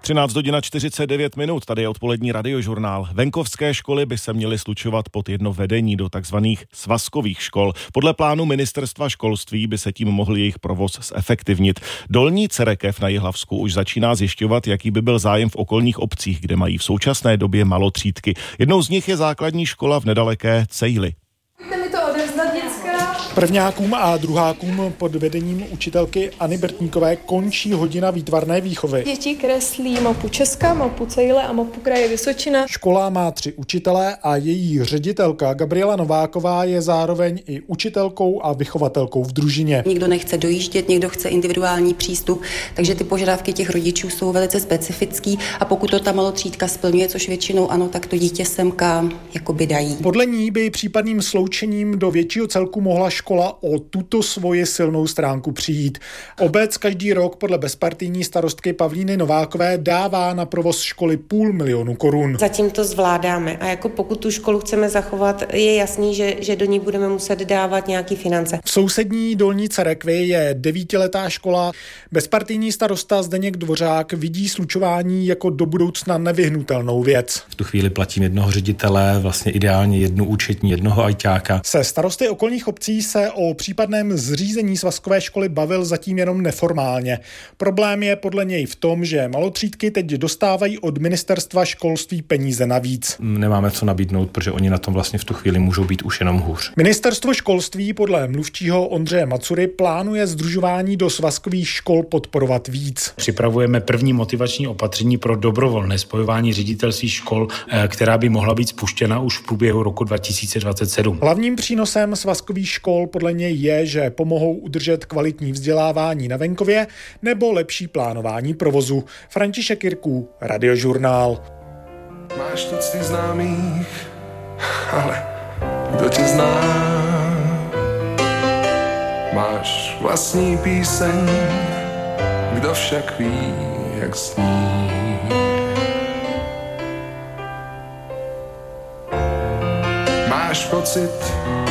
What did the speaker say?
13:49, tady je odpolední radiožurnál. Venkovské školy by se měly slučovat pod jedno vedení do takzvaných svazkových škol. Podle plánu ministerstva školství by se tím mohl jejich provoz zefektivnit. Dolní Cerekev na Jihlavsku už začíná zjišťovat, jaký by byl zájem v okolních obcích, kde mají v současné době malotřídky. Jednou z nich je základní škola v nedaleké Cejli. Prvňákům a druhákům pod vedením učitelky Anny Bertníkové končí hodina výtvarné výchovy. Děti kreslí mapu Česka, mapu Cejle a mapu kraje Vysočina. Škola má 3 učitele a její ředitelka Gabriela Nováková je zároveň i učitelkou a vychovatelkou v družině. Někdo nechce dojíždět, někdo chce individuální přístup, takže ty požadavky těch rodičů jsou velice specifický a pokud to ta malotřídka splňuje, což většinou ano, tak to dítě semka jakoby dají. Podle ní by případným sloučením do většího celku mohla škola o tuto svoji silnou stránku přijít. Obec každý rok podle bezpartijní starostky Pavlíny Novákové dává na provoz školy 500 000 korun. Zatím to zvládáme a jako pokud tu školu chceme zachovat, je jasný, že do ní budeme muset dávat nějaký finance. V sousední Dolní Cerekvi je 9letá škola. Bezpartijní starosta Zdeněk Dvořák vidí slučování jako do budoucna nevyhnutelnou věc. V tu chvíli platím jednoho ředitele, vlastně ideálně jednu účetní, jednoho ajťáka. Se starosty okolních obcí se o případném zřízení svazkové školy bavil zatím jenom neformálně. Problém je podle něj v tom, že malotřídky teď dostávají od ministerstva školství peníze navíc. Nemáme co nabídnout, protože oni na tom vlastně v tu chvíli můžou být už jenom hůř. Ministerstvo školství podle mluvčího Ondřeje Macury plánuje sdružování do svazkových škol podporovat víc. Připravujeme první motivační opatření pro dobrovolné spojování ředitelství škol, která by mohla být spuštěna už v průběhu roku 2027. Hlavním přínosem svazkových škol podle něj je, že pomohou udržet kvalitní vzdělávání na venkově nebo lepší plánování provozu. František Jirků, Radiožurnál. Máš tucty známých, ale kdo tě zná? Máš vlastní píseň, kdo však ví, jak sní? Máš pocit,